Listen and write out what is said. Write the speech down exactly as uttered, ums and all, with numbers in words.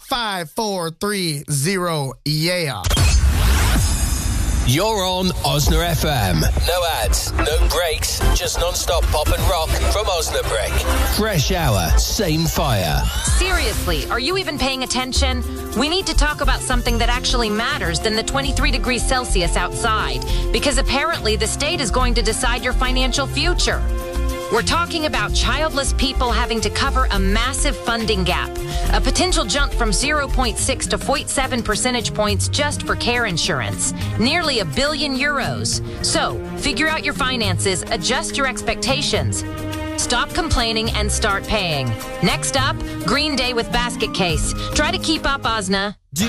five four three zero, yeah. You're on Osna F M. No ads, no breaks, just non-stop pop and rock from Osnabrück. Fresh hour, same fire. Seriously, are you even paying attention? We need to talk about something that actually matters than the twenty-three degrees Celsius outside, because apparently the state is going to decide your financial future. We're talking about childless people having to cover a massive funding gap, a potential jump from zero point six to zero point seven percentage points just for care insurance, nearly a billion euros. So, figure out your finances, adjust your expectations. Stop complaining and start paying. Next up, Green Day with Basket Case. Try to keep up, Osna.